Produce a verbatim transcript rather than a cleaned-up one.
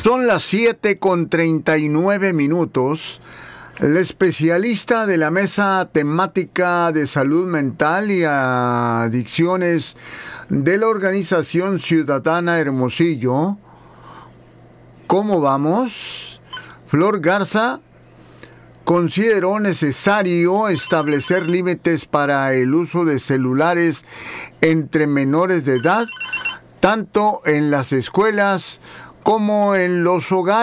Son las siete con treinta y nueve minutos. El especialista de la Mesa Temática de Salud Mental y Adicciones de la Organización Ciudadana Hermosillo. ¿Cómo vamos? Flor Garza consideró necesario establecer límites para el uso de celulares entre menores de edad, tanto en las escuelas como en los hogares.